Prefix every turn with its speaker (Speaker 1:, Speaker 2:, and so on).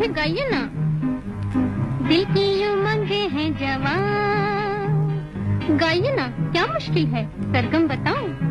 Speaker 1: फिर गाइए ना। दिल की उमंग है जवान, गाइए ना, क्या मुश्किल है, सरगम बताऊं?